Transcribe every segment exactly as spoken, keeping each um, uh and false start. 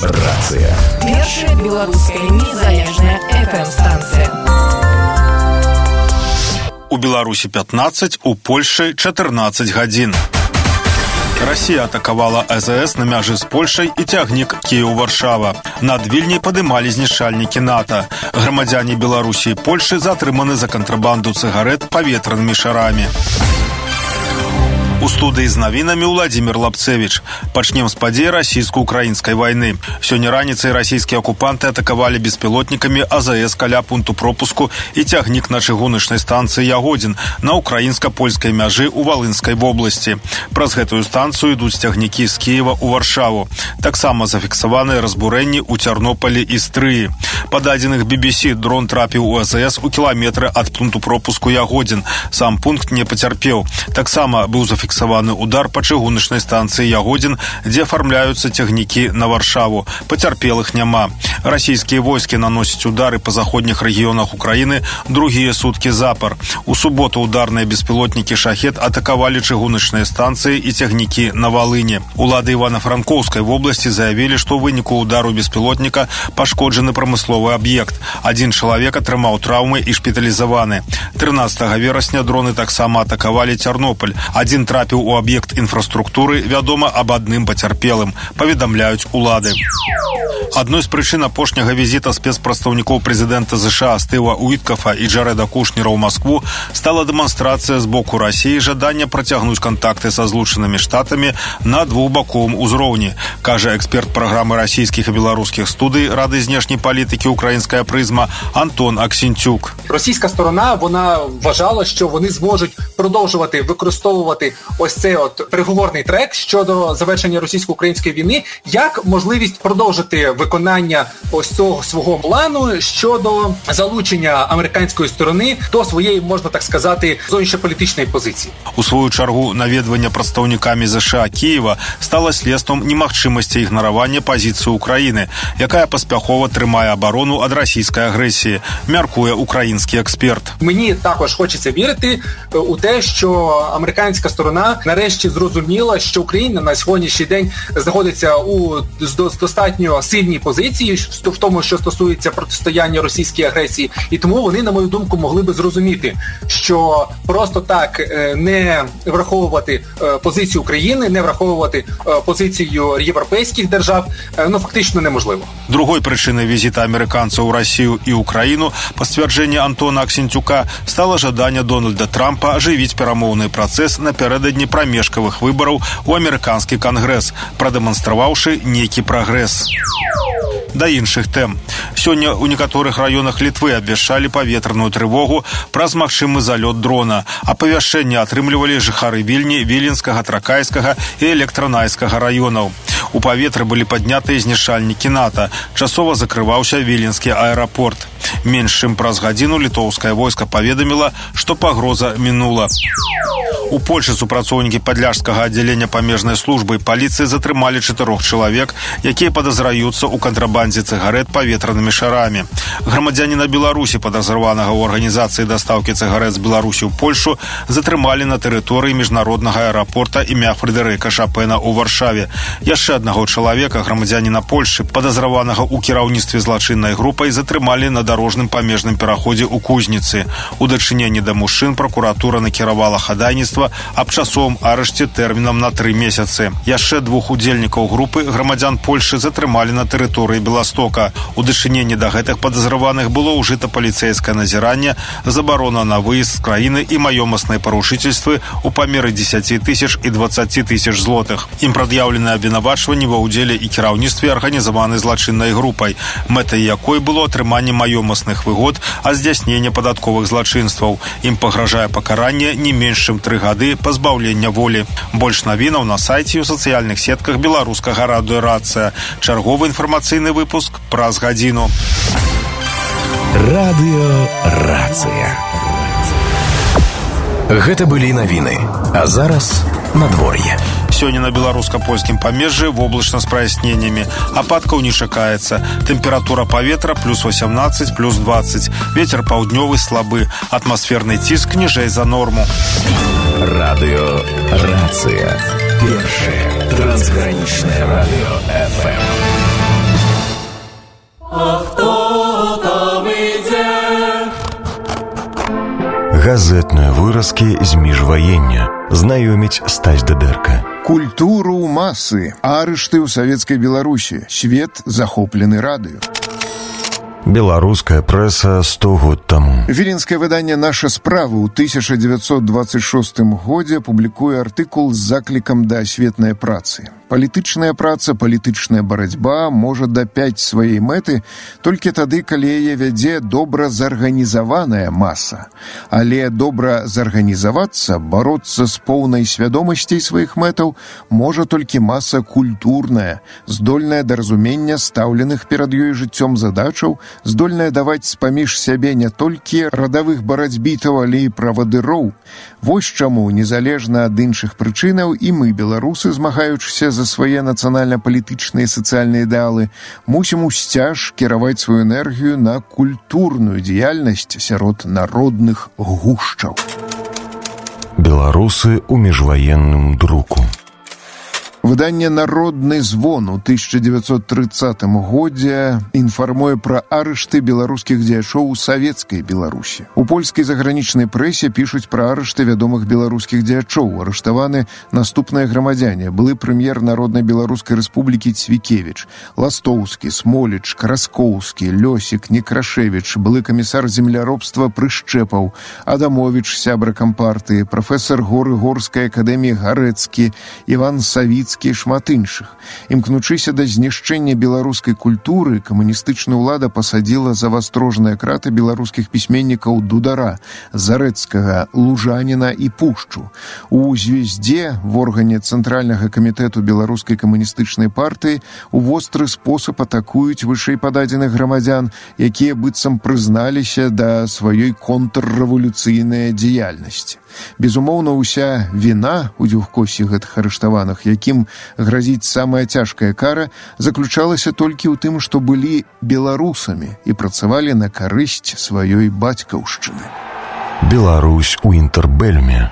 Радыё-рацыя. Першая беларуская незалежная эф эм-станцыя. У Беларусі пятнаццаць, у Польшы чатырнаццаць гадзін. Расія атакавала а зэ эс на мяжы з Польшай і цягнік Кіеў-Варшава. Над Вільняй падымалі знішчальнікі НАТО. Грамадзяне Беларусі і Польшы затрыманы за кантрабанду цыгарэт паветранымі шарамі. У студыі з навінамі Владзімір Лапцевіч. Пачнем з падзей расійска-украінскай вайны. Сёння раніцай расійскія акупанты атакавалі беспілотнікамі а зэ эс каля пункту пропуску і цягнік на чыгуначнай станцыі Ягодзін на украінска-польскай мяжы ў Валынскай вобласці. Праз гэтую станцыю ідуць цягнікі з Кіева ў Варшаву. Таксама зафіксаваныя разбурэнні ў Цярнополі і Стрыі. Па дадзеных би би сі, дрон трапіў у а зэ эс у кіламетры ад пункту пропуску Ягодзін. Сам пункт не пацярпеў. Таксама быў зафіксаваны удар па чыгуначнай станцыі Ягодзін, дзе афармляюцца цягнікі на Варшаву. Пацярпелых няма. Расійскія войскі наносяць удары па заходніх рэгіёнах Украіны другія суткі запар. У суботу ударныя беспілотнікі «Шахет» атакавалі чыгуначныя станцыі і цягнікі на Валыні. Улады Івана-Франкоўскай вобласці заявілі, што ў выніку удару беспілотніка пашкоджаны прамысловы аб'ект. Адзін чалавек атрымаў траўмы і шпіталізаваны. трынаццатага верасня дроны таксама атакавалі Цярнополь. Адзін трапіў у аб'ект інфраструктуры, вядома аб адным пацярпелым, паведамляюць улады. Адной з прычын апошняга візіта спецпрадстаўнікоў прэзідэнта ЗША Стыва Уіткафа і Джарэда Кушнера ў Маскву стала дэманстрацыя з боку Расіі жадання працягнуць кантакты са Злучанымі Штатамі на двухбаковым узроўні, кажа эксперт праграмы расійскіх і беларускіх студый Рады знешняй палітики «Українська призма» Антон Аксінтюк. Російська сторона, вона вважала, що вони зможуть продовжувати використовувати ось цей от переговорний трек щодо завершення російсько-української війни як можливість продовжити виконання ось цього свого плану щодо залучення американської сторони до своєї, можна так сказати, зовнішньополітичної позиції. У свою чергу наведвання прадстаўнікамі ЗША Києва стало слідством немагчымасці ігнаравання пазіцыі Украіны, якая паспяхова трымае абарону ад расійскай агрэсіі, мяркуе український експерт. Мені також хочеться вірити у те, що американська сторона нарешті зрозуміла, що Україна на сьогоднішній день знаходиться у достатньо сильній позиції в тому, що стосується протистояння російській агресії, і тому вони, на мою думку, могли би зрозуміти, що просто так не враховувати позицію України, не враховувати позицію європейських держав, ну, фактично неможливо. Другой причиной визита американцев в Россию и Украину, по сцвярджэнню Антона Аксінтюка, стало жаданне Дональда Трампа оживить перамоўны працэс напярэдадні прамежкавых выбараў у амерыканскі кангрэс, прадэманстраваўшы нейкі прагрэс. Да іншых тэм. Сёння ў некаторых раёнах Літвы абвяшчалі паветраную трывогу праз магчымы залёт дрона. Апавяшчэнне атрымлівалі жыхары Вільні, Віленскага, Тракайскага і Электранайскага раёнаў. У паветры былі паднятыя знішчальнікі НАТО. Часова закрываўся Віленскі аэрапорт. Менш чым праз гадзіну літоўскае войска паведаміла, што пагроза мінула. У Польшы супрацоўнікі падляшскага аддзялення памежнай службы і паліцыі затрымалі чатырох чалавек, якія падазраюцца ў кантрабандзе цыгарэт паветранымі шарамі. Грамадзяніна Беларусі, падазраванага ў арганізацыі дастаўкі цыгарэт з Беларусі ў Польшу, затрымалі на тэрыторыі міжнароднага аэрапорта імя Фрэдэрыка Шапена ў Варшаве. Яшчэ аднаго чалавека, грамадзяніна Польшы, падазраванага ў кіраўніцтве злачыннай групай, затрымалі на дарожным памежным пераходзе ў Кузніцы. У дачыненні да мужчын пракуратура накіравала хадайніцтва аб часовым арышце тэрмінам на тры месяцы. Яшчэ двух удзельнікаў групы грамадзян Польшы затрымалі на тэрыторыі Беластока. У дачыненні да гэтых падазраваных было ўжыта паліцэйскае назіранне, забарона на выезд з краіны і маёмасныя парушительствы ў памеры дзесяці тысяч і дваццаці тысяч злотых. Ім прад'яўлены абвінавачванні ва ўдзеле і кіраўніцтве арганізаванай злачыннай групай, мэтай якой было атрыманне маёмасных выгод ад здзяйснення падатковых злачынстваў. Ім пагражае пакаранне не менш чым тры гады пазбаўлення волі. Больш навінаў на сайце і ў сацыяльных сетках беларускага радыё-рацыя. Чарговы інфармацыйны выпуск праз гадзіну. Радыё-рацыя. Гэта былі навіны. А зараз надвор'е. Сёння на беларуска-польскім памежжы воблачна з праясненнямі. Ападкаў не чакаецца. Тэмпература паветра плюс васямнаццаць, плюс дваццаць. Вецер паўднёвы слабы. Атмасферны ціск ніжэй за норму. Радыё-рацыя. Першае трансгранічнае радыё эф эм. А хто там ідзе? Газетныя выразкі з міжваення. Знаёміць Стась Дадэрка. Культуру масы. Арышты ў савецкай Беларусі. Свет захоплены радыё. Беларуская прэса сто год таму. Віленскае выданне «Наша справа» ў тысяча дзевяцьсот дваццаць шостым годзе публікуе артыкул з заклікам да асветнай працы. Палітычная праца, палітычная барацьба можа дапяць сваей мэты толькі тады, калі яе вядзе добра зарганізаваная маса. Але добра зарганізавацца, бароцца з поўнай свядомасцей сваіх мэтаў можа толькі маса культурная, здольная да разумення стаўленых перад ёй жыццём задачаў, здольная даваць з-паміж сябе не толькі радавых барацьбітаў, але і правадыроў. Вось чаму, незалежна ад іншых прычынаў, і мы, беларусы, змагаючыся за свае нацыянальна-палітычныя і сацыяльныя ідэалы, мусім усцяж кіраваць сваю энергію на культурную дзеяльнасць сярод народных гушчаў. Беларусы ў міжваенным друку. Выданне «Народны звон» у тысяча дзевяцьсот трыццатым годзе інфармуе пра арышты беларускіх дзеячоў у савецкай Беларусі. У польскай загранічнай прэсе пішуць пра арышты вядомых беларускіх дзеячоў. Арыштаваны наступныя грамадзяне. Былы прэм'ер Народнай Беларускай Рэспублікі Цвікевіч, Ластоўскі, Смоліч, Краскоўскі, Лёсік, Некрашевіч, былы камісар земляробства Прышчэпаў, Адамовіч, сябра кампартыі, прафесар Горы-Горскай акадэміі Гарэцкі, Іван Савіцкі, і шмат іншых. Імкнучыся да знішчэння беларускай культуры, камуністычная ўлада пасадзіла за вастрожныя краты беларускіх пісьменнікаў Дудара, Зарэцкага, Лужаніна і Пушчу. У «Звездзе», в органе Цэнтральнага камітэту беларускай камуністычнай партыі, у востры спосаб атакуюць вышэй пададзеных грамадзян, якія быццам прызналіся да сваёй контррэвалюцыйнай дзеяльнасці. Безумоўна, уся віна у дзюхкосці гэтых арыштаваных, якім гразіць самая цяжкая кара, заключалася толькі ў тым, што былі беларусамі і працавалі на карысць сваёй бацькаўшчыны. Беларусь у інтэрбэльме.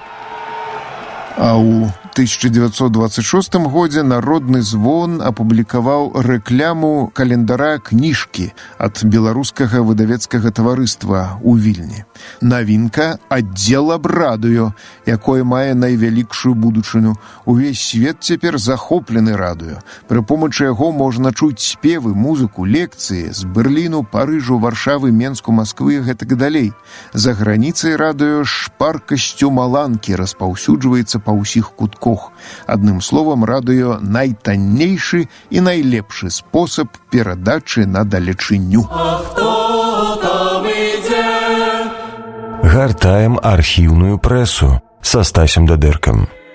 А ў тысяча дзевяцьсот дваццаць шостым годзе «Народны звон» апублікаваў рэкляму календара кніжкі ад беларускага выдавецкага таварыства ў Вільні. Навінка «Аддзел аб радыё», якое мае найвялікшую будучыню. Увесь свет цяпер захоплены радыё. Пры помачы яго можна чуць спевы, музыку, лекцыі з Берліну, Парыжу, Варшавы, Менску, Масквы і гэтак далей. За граніцай радыё шпаркасцю маланкі распаўсюджваецца па ўсіх кутках. Адным словам, радыё найтаннейшы і найлепшы спосаб перадачы на далечыню. А хто там ідзе? Гартаем архіўную прэсу са Стасем Дадэркам.